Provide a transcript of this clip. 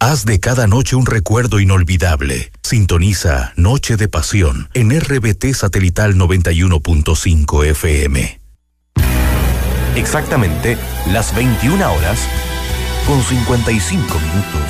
Haz de cada noche un recuerdo inolvidable. Sintoniza Noche de Pasión en RBT Satelital 91.5 FM. Exactamente las 21 horas con 55 minutos.